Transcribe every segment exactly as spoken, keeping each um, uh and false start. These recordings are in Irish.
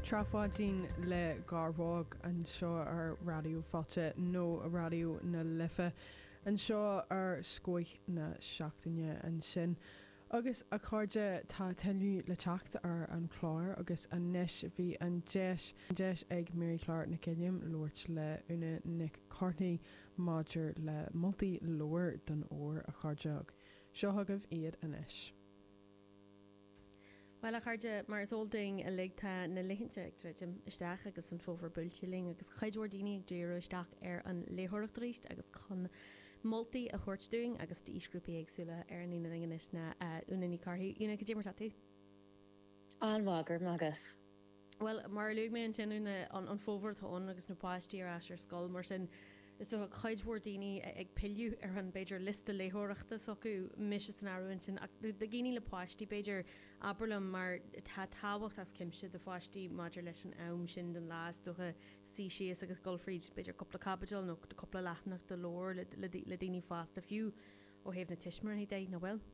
Trafádín le garhág an seo ar radio fate nó a radio na lifa an seo ar scóich na seachtaine an sin. Agus a chuide tá tenú le teacht ar an chláir agus an neis bhí an deis deis ag Mary Clark na Gilliam Lord le una Nick Courtney Madger le multi lower don óir a chuideag. Seo thugah iad inis. Well a chuide mar is olding a ligta na lichinte ag tuidim isteach agus an fóver bultiling agus chuidúir daine ag dúir isteach ar an léthireacht ríist agus chun multi a thuirtúing agus de ísgrúpi agsúla ar an ina inganis na unaní carthaí. Una go dé mar tatú? Anmhagur magas. Well mar luúg mé an sinúna an fóver tón agus na páistí ar as ar scoil mar sin is do chuidhór daoine ag pilú ar an beidir lista léthireachta so acu mis an áúin sin de gcíine le páistí beidir aberlam mar tá táhacht as cimse de fáistí maidir leis an am sin den lás docha sí sios agus Gulfríd beidir coppla capital nó de coppla leathnach de lór le daoine fásta fiú ó héamh na tiismar í dé na bhfuil.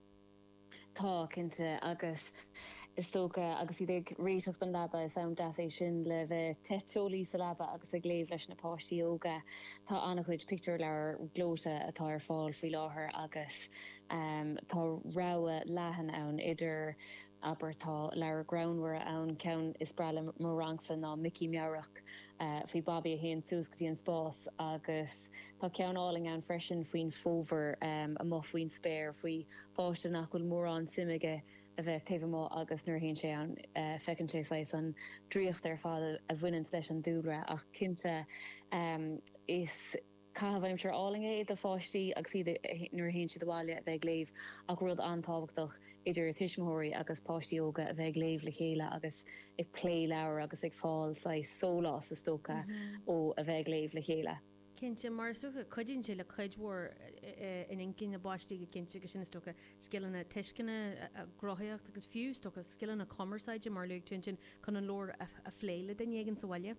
Tá cinnte agus is tóca agus i ag réiteach an laba is am das é sin le bheith tetóí sa laba agus a gléomh leis na páistí óga tá annach chuid picture leir glóta atá ar fáil faoi láthair agus um, tá ráha lehan ann idir aber tá leir groundware ann ceann is brala marrangsa ná Mickey Mearach uh, faoi Bobby a héon súsctí an spás agus tá ceann áling ann freisin faoin fóver um, a mo faoin spéir faoi fáiste nach bhfuil mór an simige a bheith taobh má agus nuair haon sé an uh, fecinn sé sais an dríocht ar fád a bhaineann leis an dúra ach cinnte um, is Cahabhaim sure áling é de fáistí agus iad nuair haon siad bháile a bheith léamh ach rud antáhachtach idir tiismóirí agus páistí óga a bheith léamh le chéile agus ag plé leabhar agus ag fáil sa sólás is tóca ó a bheith léamh le chéile. Cinnte mar sucha chuidín sé le chuidhór in incin na báistí go cinnte go sin tócha skillanna teiscinna a grothaíocht agus fiú tócha skillanna commerceide mar luúg tún sin chun an lór a phléile den dhégann sa bhaile.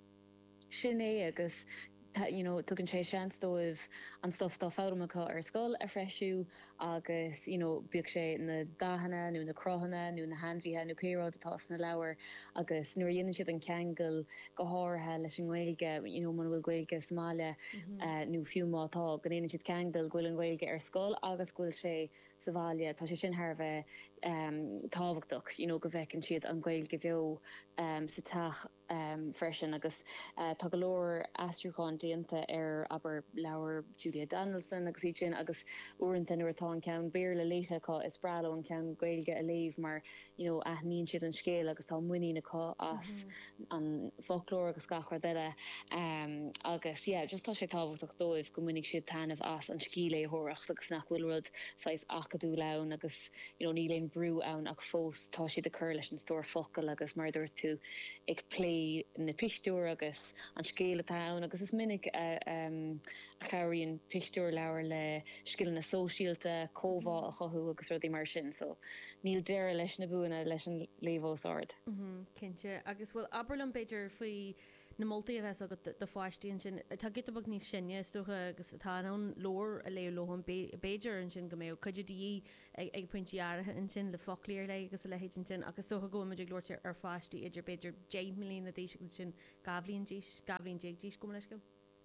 Sin é agus Ta, you know, tugann sé seans dóibh an stuff tá fámacha ar scoil a freisiú agus you know, beag sé na dahanana nó na crothanna nó na handmhíthe nó pérád atá na leabhar agus nuair dhéanann siad an ceangal go háirithe leis an ghaeilge you know, man bhfuil ghaeilge Somália mm-hmm. uh, nó fiú mátá gnéanann siad ceangal ghfuil an ghaeilge ar scoil agus ghfuil sé sa bhaile tá sé sin tharbheith um, táhachtach you know, go bhfeicinn siad an ghaeilge bheo um, sa teach um, freisin agus uh, tá go leor astrúcháin dianta ar aber leabhar Julia Donaldson agus sin agus uanta nuair atá an ceann béir le léite cá is brala an ceann gaeilge a léamh mar you know, a níonn siad an scéal agus tá muí na cá as mm-hmm. an folklór agus gachar deile um, agus yeah, just tá sé táhachtach dóibh go munig siad tainmh as an scílé thuireacht agus nach bhfuil rud sais achadú len agus you know, níléon brú ann ach fós tá siad a chur leis an stór focail agus mar dúirt tú ag plé na pictiúr agus an scéile ann agus is minic a, um, a chairíonn pictiúr leabhar le skillan na sóisialta cóbhá a chothú agus rudí mar sin so níl deire leis na buanna leis an léomhósáard. Mhm, cinnte agus bhfuil aberlam beidir faoi na moltaí a bheits agat de fáistíonn sin tá gitabag níos sinne stocha agus tá an lór a léú lohan beidir an sin go méh chuidir dí ag, ag pointtearathe an sin le folíir le agus a lehéidir sin agus stocha go muidir glóirte ar fáistí idir beidir dé milliún a déise sin gablíonn díos gablíonn déag díos go leis go.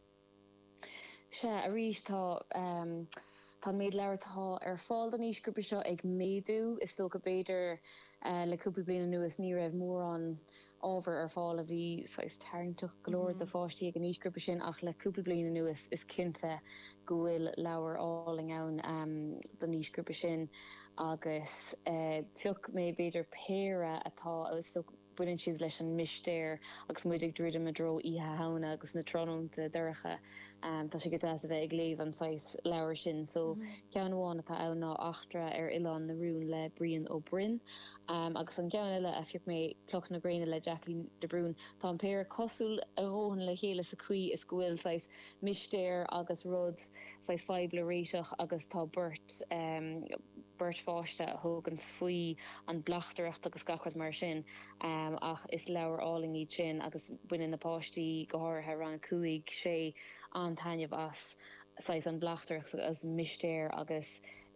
Se a rís tá um, tá méid leirtá ar fáil an ísgrúpa seo ag méadú is tó go béidir uh, le cúpla bliana nuas ní raibh mór an ábhar ar fáil a bhí sais tarintach golóir mm-hmm. de fáistí ag an ísgrúpa sin ach le cúpla bliana nuas is cinnte go bhfuil leabhar áling ann um, den ísgrúpa sin agus uh, tuach mé béidir péra atá agus so buinn siad leis an mistéir agus muidig druidim a dro ihe hána agus na trónta dúracha um, tá sé go as a bheith ag léomh an sais leabhar sin so mm-hmm. ceanháin atá anna achtra ar Ilan na rún le Brian ó Bryn um, agus an cean eile a fiúg mé cloch na gréine le Jacqueline de Brún tá an péir cosúil a róhan le chéile sa cuí is gohfuil sais mistéir agus rud sais feibble réiteach agus tá burt um, burt fáiste a thugans faoi an blachtareacht agus gachard mar sin um, ach is leabhar áling iad sin agus buine na páistí go háirithe ran cuaig sé an tainneamh as sais an blachtareacht as mistéir agus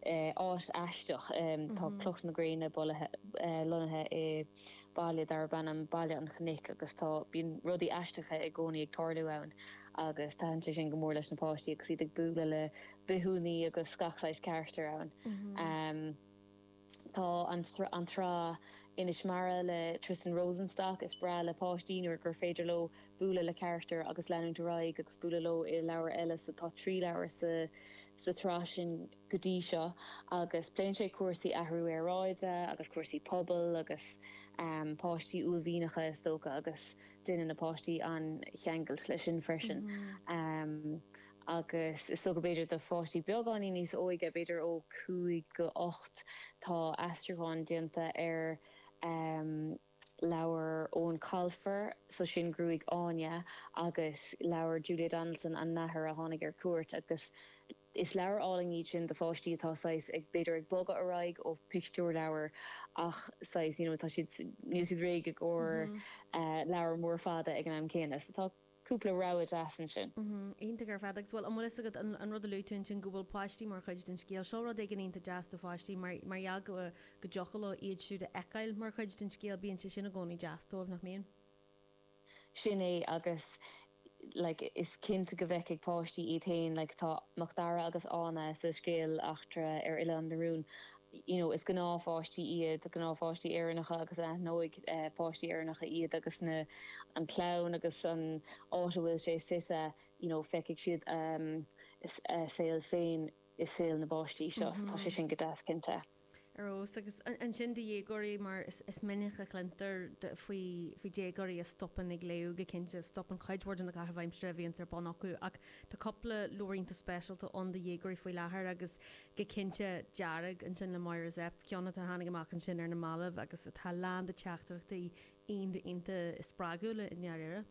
áit eisteach tá cloch na gréine bolathe lonathe i bailile dar ban an bailile an chnic agus tá bíon rudí eisteacha i gcónaí ag tarlú ann agus tá sé sin go mór leis na páistí agus iad ag buúla le beúnaí agus scachsáis character ann. Um, tá an an trá inis mara le Tristan Rosenstock is bra le páistín ar gur féidir lo búla le character agus leanú de raig agus búla lo i leabhar eile sa tá trí leabhar sa sa trá sin godí seo agus pléin sé cuasaí ahrú ar ráide agus cuasaí pobl agus um, páistí úlhínacha is tóca agus duine na páistí an cheangal leis sin freisin. Um, agus is so go beidir de fátí beagání níos óige beidir ó cúig go ocht tá astraán dianta ar um, leabhar ón Calfer so sin grúig áine agus leabhar Julia Donaldson an nahar a tháinig ar cuairt agus is leabhar áling iad sin de fátí atá sais ag beidir ag boga a raig ó pictiúr leabhar ach sais you know, tá siad níos réig ó mm-hmm. uh, leabhar mór fada ag an am céine so tá cúpla ráid asan sin. Ínta gur fedagus bhfuil am agad an rud a luún sin gohfuil páistí mar chuid den scéal seo rud ag an ínta jazz do fáistí mar eag go go jochail iad siúd a ecail mar chuid den scéal bíonn sé sin a gcónaí jazztómh nach mion. Sin é agus like, is cinnta go bheic ag páistí iad tain like, tá Macdara agus ána sa scéal achtra ar ile an narún. You know, is gná fáistí iad gná fáistí éannacha agus a nóig uh, páistí éannacha iad agus na an clán agus an áhfuil sé site you know, feiceigh siad um, is uh, saoil féin is saoil na báistí seo tá sé sin go deas cinnte. Arós agus an sin de dhégóirí mar is, is minicha chlintar faoi dhégóirí a stoppan ag léú go cinnte stoppan chuidhórdan na gath bhaimstre bhíonn ar ban acu ach tá coppla luirínta specialta an de dhégóirí faoi lethir agus go cinnte dearag an sin le mar zep ceanna a hánig amach an sin ar na malamh agus tá lán de teachtarachtaí aon de inta is spráúla in nearire.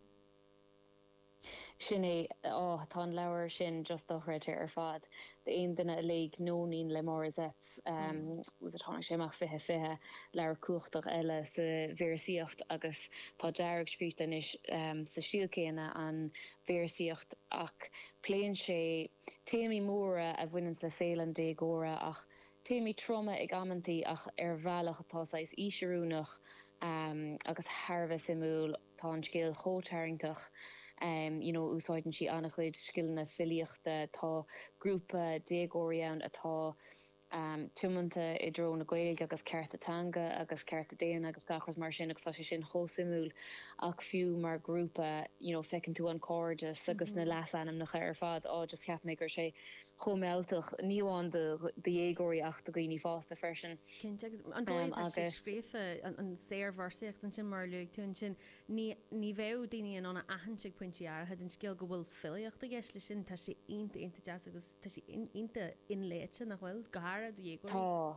Sin é á tá leabhar sin just dochreite ar fad. De aon duine a léigh nóín le mar zep um, was it tháinig séach fithe fithe leabhar cuachtach eile sa bhéirsíocht agus tá dearag scríte is um, sa síolcéine an bhéirsíocht ach pléann sé téimí móra a bhaineann le Saolan dégóra ach téimí troma ag ammantaí ach ar bhealach atá sais ísirúnach um, agus Harbh simúl tá an scéal chótairintach. Um, you know, úsáidan si annach chuid skillna filiochta tá grúpa dégóirí ann atá um, tumananta i dró na Gaeilge agus ceartatanga agus cearta déana agus gachas mar sin agus tá sé sin chósimúil ach fiú mar grúpa you know, fecinn tú an cordis agus mm-hmm. na lesanam nach ar fad á just ceap mé gur sé chomeltach níháin de dhégóirí ach do gaoine fásta freisin. An dóid scrífa an séir bharsaíocht an sin mar luúg tún sin ní bheith daoine an anna ahansigh pointíar had an scéal go bhfuil filiocht a gceis lei sin tá sé inta inta jazz agus tá sé inta inléite nach bhfuil gahara dhégóirí. Tá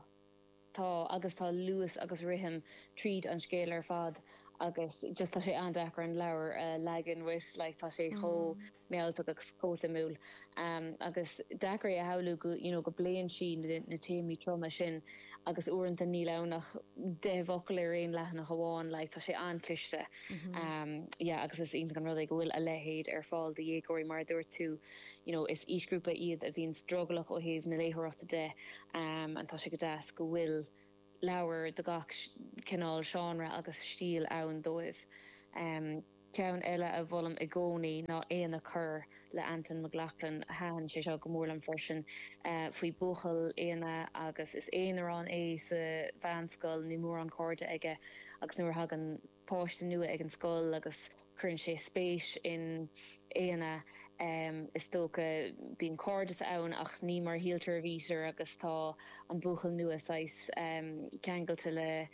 Tá agus tá luas agus rihim tríd an scéal ar fad agus just tá sé andachar an leabhar uh, legan wis like, tá sé cho méalta agus cósamúil um, agus dachar a haú go, you know, go bléan sin na, na téimí troma sin agus uanta ní lenach déhhacail ar aon leithnach amháin like, tá sé ancliste mm-hmm. um, yeah, agus is inta an rud ag bhfuil a lehéad ar fáil de dhégóirí mar dúir tú you know, is ísgrúpa iad a bhíon strugglach ó thaobh na léthireachta de um, an tá sé go deas go bhfuil leabhar de gach cinál seánra agus stíl ann dóibh. Um, ceann eile a bhfuilm i gcónaí ná éana chur le Anton McLachlan haan sé seo go mórlam freisin uh, faoi buchail éana agus is éanarán é sa bhanscoil ní mór an cóide aige agus nuair hagan páiste nua ag an scoil agus chuann sé spéis in éana Um, is tóca bíon códas ann ach ní mar hialtar vísir agus tá an buchail nua sais um, ceangailta le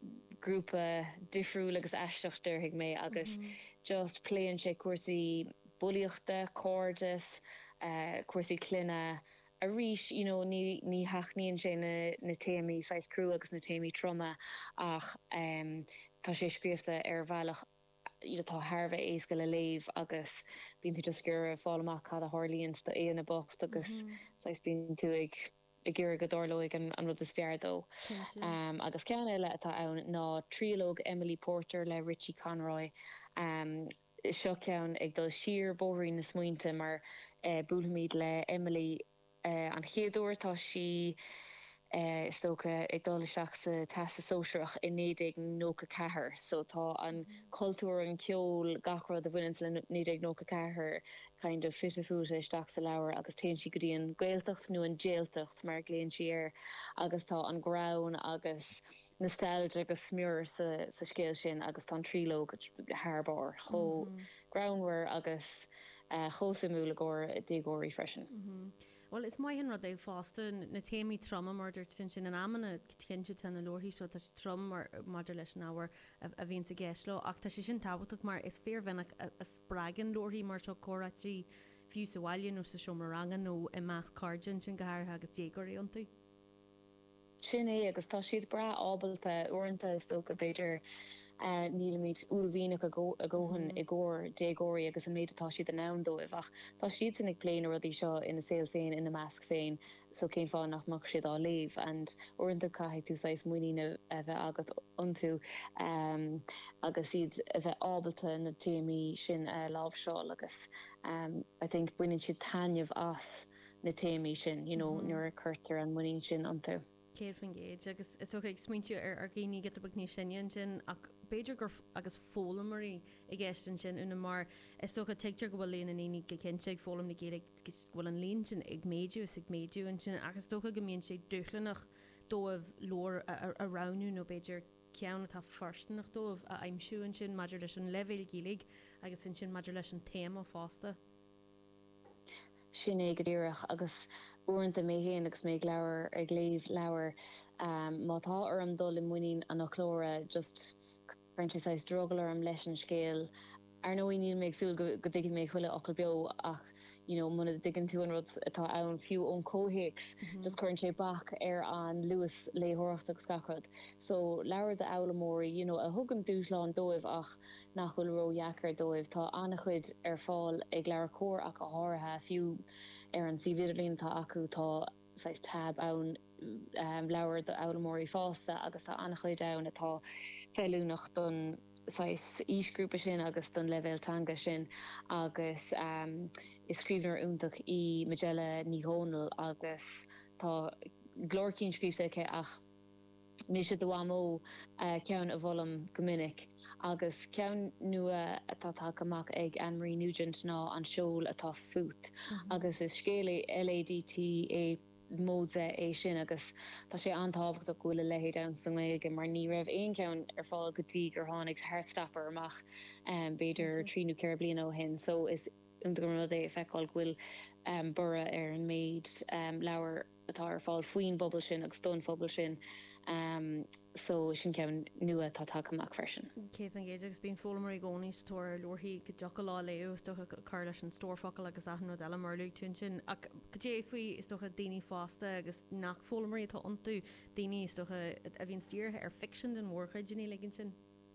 grúpa difriúil agus eisteachtar hiag mé agus mm-hmm. just pléann sé cuasaí buíochta, códas, uh, cuasaí cluine a ríis you know, ní, ní haachníonn sé na, na téimí sais crú agus na téimí troma ach um, tá sé scríomhta ar bhealach you know, tá Harbh éasca le léamh agus bíonn tú just gur fálamach cad a Harlíonn do éana bocht agus mm-hmm. sais bíonn tú ag i ggéir go dárlóig an, an rud is feardó. Um, agus cean eile atá ann ná tríológ Emily Porter le Richie Conroy. Um, seo ceann ag dul siar bóthraí na smaointe mar uh, búlhamíd le Emily uh, an chéadúir tá si stocha ag dul seach sa tasa sóisiach in nédig nóca cethir, so tá an cultúr an ceol gachrod a bhuiint le nédig nóca cethir kind of fit a fút isteach sa leabhar agus téann si go dtí an gaeltacht nó an déaltacht mar léonn si ar agus tá an grán agus nostalgia agus smúr sa, sa scéal sin agus tá tríló haarbar cho mm-hmm. groundwer agus uh, chosimúla góir dégóirí freisin. Mm-hmm. Well, is mai hin rud é fásta na téimi trauma marúir tin sin an amna cinnte tan na lorhí seo tá trom mar maidir leis an áhar a bhíon sa gceislo ach tá sé sin tábhaach mar is fér bhenach a spragan lorhí mar seo choratí fiú sa bhaile nó sa seomarangan nó i meas cardin sin gothair agus dégóirí antaí. Sin é agus tá siad bra ábalta uanta is sto go beidir Uh, níl míid úlhíach a ggóhan i ggóir dégóirí agus an méid atá siad an nándóibh ach tá siad san ag pléin rudí seo ina saoil féin ina measc féin so cén fáin nach mag siad á léomh and orintanta caiigh tú sais muoine a bheith agat antú um, agus iad a bheith ábalta na téimi sin uh, lábh seo agus um, I think buinn siad tainmh as na téimi sin, you know, mm-hmm. nuair a chuirtar an muoín sin antú. Céir fan géid agus is tócha ag smuintú ar ar géine get a bag ní sin sin ach beidir gur agus fólamarí i gceistan sin una mar is tócha teictear go bhfuil léana naoine go cinnte ag fólam na géad bhfuil an líon sin ag méidú is ag méidú an sin agus tócha go mbíonn sé dúchlanach dóibh lór a ranú nó beidir ceanna tá firstanach dóibh a aimsúin sin maidir leis an levéil gílig agus sin sin maidir leis an téma fásta. Sin é go ddíireach agus uanta mé héana agus méid leabhar ag léomh leabhar um, mátá ar an dul i muoín an chlóra just chuinteáis drogal ar an leis an scéal ar nó íon méid súil go dtí méid chuile ocail beo ach you know, muna diggin tú an rud atá ann fiú ón cóhéics mm-hmm. just chuann sé bach ar an luas léthireacht agus scacrad. So leabhar de elamóí, you know, a thugann dúsláán dóibh ach nach bhfuil róheachar dóibh tá annach chuid ar fáil ag leabhar cór ach a háirithe fiú ar an sividirlín tá acu tá sais tab ann um, leabhar de elamóí fásta agus tá annach chuid ann atá feúnach don sais ísgrúpa sin agus don leveltanga sin agus um, is scríbnar úntaach í Magella Níhónal agus tá glórcín scríbsaice ach mé sé dohamó uh, ceann a bhlam gomininic agus ceann nua atá take amach ag Anne-Marie Nugent ná an seol atá fút mm-hmm. agus is scéala L A D T é módse é sin agus tá sé antáhacht a gohfuil lehéid an sangaige mar ní raibh éon ceann ar fáil go dtí gur tháinig heartstopper amach um, beidir tríú ceir blian ó hin, so is undra é feicáil ghfuil um, bura ar an méid um, leabhar atá ar fáil faoin bobbal sin agus don fphobal sin um, so sin ceann nua tá take amach freisin. Céh an géidir agus bíon fólamarí gcónaí tóir luirthaí go deocha lá leo is tócha chuir leis an stórfocail agus aithna eile marlaigh tún sin ach go dé faoi is tócha daoine fásta agus nach fólamarí atá antú daoine is tócha a bhíon tíortha ar fiction den mórcha déine ligin sin.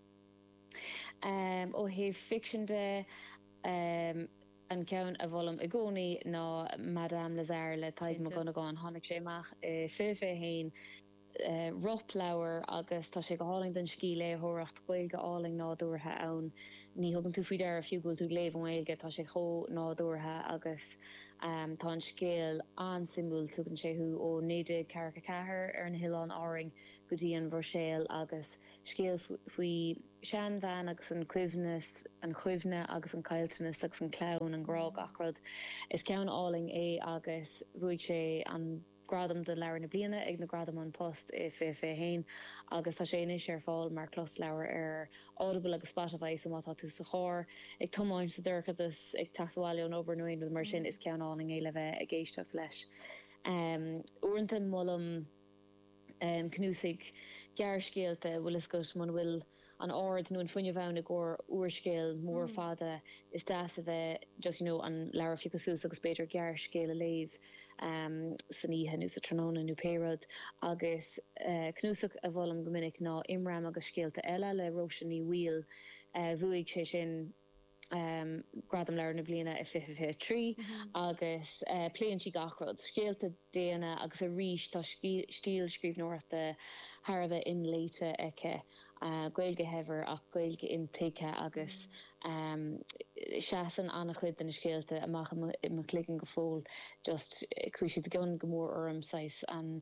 Um, ó hé fiction de um, an ceann a bhlam i gcónaí ná Madame Lazare le taid mo gona gáin tháinig séach uh, fé fé hain Uh, roplawer agus tá sé go háling den scíle hóracht goil go áling nádúthe ann ní thugann tú fao ar a fiúgóil tú léomhhailge tá sé cho nádúthe agus um, tá an scéal an simbúl tugann séú ó néide carcha cethir ar an hián áring go dtí an bhirséal agus scéal faoi sean bhean agus an cuimhnas an chuimhne agus an cailtenas agus an clán an grág acrad is ceann áling é agus bhuaigh sé an gradam de leabhar na bliana ag na gradam an post i fé fé hain agus tá sé inis ar fáil mar clos leabhar ar Audible agus Spotify so mátá tú sa chóir ag tomáin sa dúrchatas ag tasáile an obernuin with mar sin is ceann áling é le bheith a géisteach leis. Um, Uanta mollam um, cnúsigh gearcéalte bhfuil is gus man bhfuil an áard nó an funne bhena gur uaircéal mór fada is deas a bheith just you know, an leabhar fiú cosús agus beidir gearcéal a léomh um, san ihe nu sa tróna nu pérad agus uh, cnúsach a bhlam gomininic ná imram agus scéalta eile le roisinní bhíl uh, bhuaigh sé sin um, gradam leir na bliana i fi trí mm-hmm. agus uh, pléann si gachrod scéalta déana agus a ríis tá stíl scríb nóirta Harbheith in léite eice uh, gailge hever ach gailge in teice agus um, seaan annach chud den scéalte amach ma clicking go fóil just cruisi gan gomór orm sais an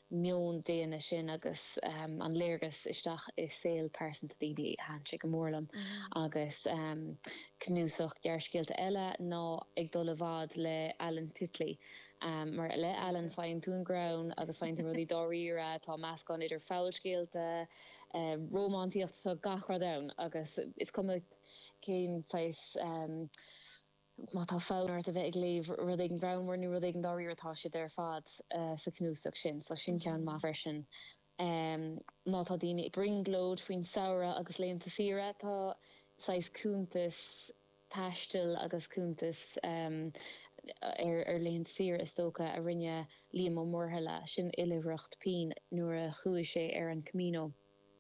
mion déana sin agus um, an léirgus isteach is saoil percent daoine handse go mórlam agus um, cnúsach dearcéalta eile ná ag dul bhád le Alan Tutley. Um, mar le Alan féin tún ground agus féin rudí doíire tá meascán idir fáilscéalta uh, romantíocht sa gachra da agus is cum cén feis um, má tá fánar a bheith ag léomh rud ag brownmar nu rud ag an doíirtá si ar fad uh, sa cnúsach sin so sin ceann má freisin. Um, má tá daine ag bringlód faoin saora agus léonta sira tá sais cúntas taistil agus cúntas um, ar ar léonta sira is tóca a rinne líam ó mórthaile sin ilihreacht pin nuair a chuaigh sé ar an Camino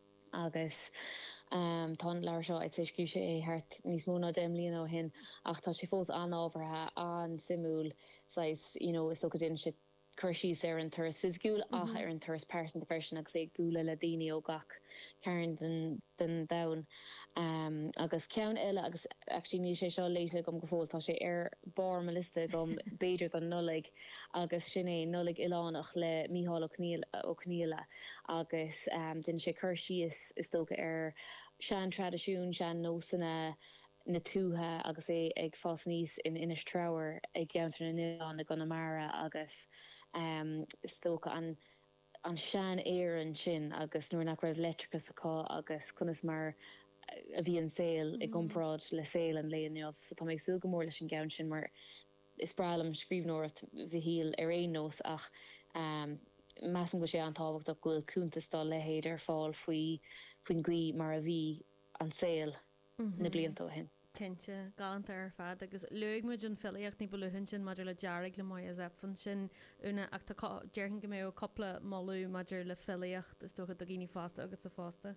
agus Um, tá leir seo ag tuisciú sé é thart níos móna déimlíon ó hin ach tá sé fós an ábhartha an simúil sais you know, is tóca din si chuirsís ar an thuras fisiciúil ach ar an thuras person version agus é gúla le daine ó gach ceann den den dain um, agus ceann eile agus actually ní sé seo léite gom go fóil tá sé ar bar me liste gom beidir an nulig agus sin é nulig Ilánach le Mícheál Ó Cníile agus um, den sé chuirsí is is tóca ar sean tradiisiún sean nósanna na túthe agus é ag fás níos in inis trower ag geantar na Ilán na Connemara agus um, is tóca an an sean éan sin agus nuair nach raibh letricus aá agus chunas mar a bhí an saoil ag gomráid le saoil an léonneamh so tá méid súil go mór leis an gceann sin mar is bralam scríbhnóirt bhíhíal ar éon nós ach um, measan go sé an táhacht a ghfuil cúntastal lehéad ar fáil faoi faoin gcuí mar a bhí an saoil na bliantó hin. Tinte galanta ar fad agus leigmuid an filiíocht ní buluhann sin maidir le dearrig le mai a zepfan sin una ach tá dearchan go mé ó coppla malú maidir le filiíocht is tócha do gíní fásta agus sa fásta.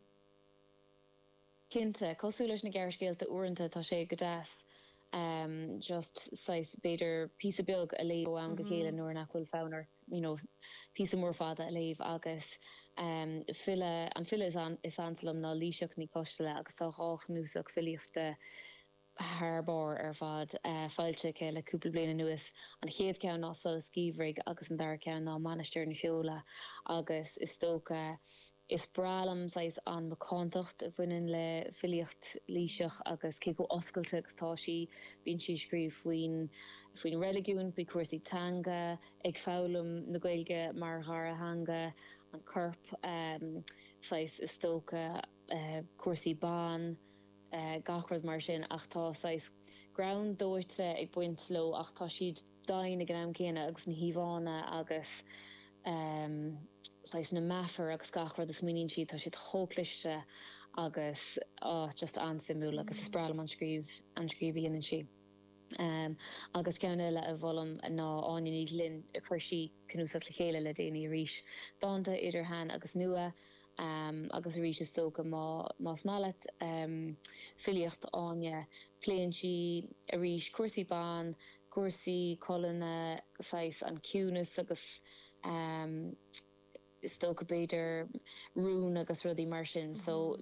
Cinnte cosú leis na gearcéalta uaireanta tá sé go deas um, just sais beidir písa beag a léh an go chéile nuair nach bhfuil fánar you know, písa mór fada a léh agus um, file, an file is, an, is ansalam ná líiseach ní coistele agus tá rách núsach filiíochta haarbar ar fad uh, fáilte ce le cúpla bliana nuas an chéad ceann ná sal scíbhrig agus an dar ceann ná manisteir na seola agus is tóca is bralam sais an macántacht a bhainein le filiocht líiseach agus cé go oscailte agus tá si bíonn si scríb faoin faoin religiún bí cuasaí tanga ag fálam na Gaeilge mar thar a hanga an corp um, sais is tóca uh, cuasaí bán uh, gachrad mar sin ach tá sais ground dóirte ag buint lo ach tá siad dain a gnám céine agus na híomhána agus um, sais na mafar agus gachrad is muíonn siad tá siad thócliste agus oh, just ansimú agus is bralam an scríb an scríbhíonn si. Um, agus ceann eile a bhlam ná áiní linn a chuirsí cnúsach le chéile le déanaí ríis dáanta idirhan agus nua um, agus ríis is tóca má más mallet um, filiocht áine pléann si a ríis cuasaí bán cuasaí colna sais an ciúnas agus um, is tóca beidir rún agus rudí mar sin so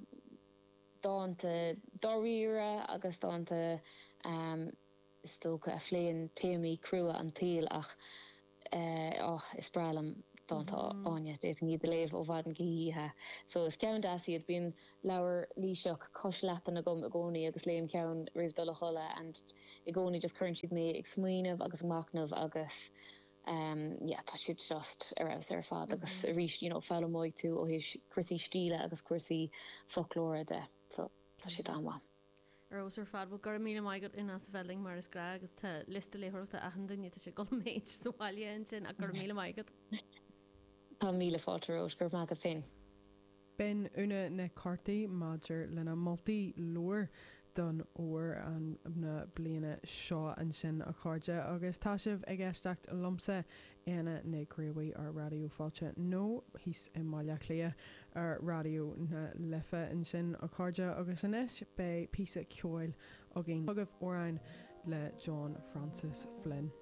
dáanta doíire agus dáanta um, is tóca a phléin téimi crua an tíl ach uh, oh, is bralam dáanta áine déit ní de léh ó bhd an gihíthe. So is ceann dasíad bíon leabhar líiseach cos lepan a gom a gcónaí agus léim ceann rih do le chola and i gcónaí just chuann siad mé ag smaoinmh agus macnamh agus um, yeah, tá siad just ar aus ar fad agus a ríis you know, fáil móid tú ó his cuasaí stíle agus cuasaí folklóra de so tá siad anmha. Ar os ar fad bhil gur míle maigad in as bheling mar is gra agus tá lista léthirta achan duine sé go méid soáile sin a gur míle maigad. Tá míle fáiltar os gur mágad féin. Ben una na cartaí maidir lena moltaí luair don óir an na bliana seo an sin a chuide agus tá sibh ag eisteacht an lomsa ana naréhaí ar radio fáilte nó hís i maileach lia ar radio na lifa an sin a chuide agus inis be písa ceáil a gin agah óráin le John Francis Flynn.